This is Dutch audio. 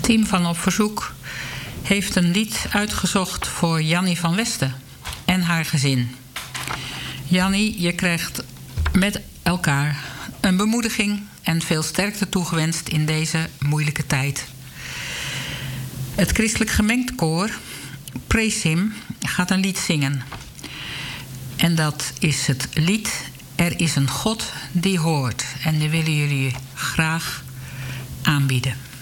Team van Op Verzoek heeft een lied uitgezocht voor Jannie van Westen en haar gezin. Jannie, je krijgt met elkaar een bemoediging en veel sterkte toegewenst in deze moeilijke tijd. Het christelijk gemengd koor Presim gaat een lied zingen. En dat is het lied Er is een God die hoort. En die willen jullie graag aanbieden.